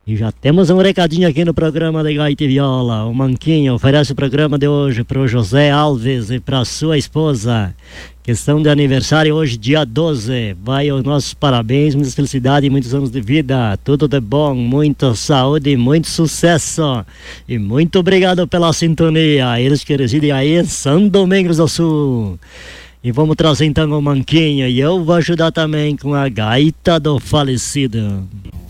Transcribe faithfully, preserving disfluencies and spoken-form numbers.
E já temos um recadinho aqui no programa de Gaita e Viola. O Manquinho oferece o programa de hoje para o José Alves e para sua esposa. Questão de aniversário hoje, dia doze. Vai os nossos parabéns, muita felicidade e muitos anos de vida. Tudo de bom, muita saúde, muito sucesso. E muito obrigado pela sintonia. Eles que residem aí em São Domingos do Sul. E vamos trazer então o Manquinho. E eu vou ajudar também com a gaita do falecido.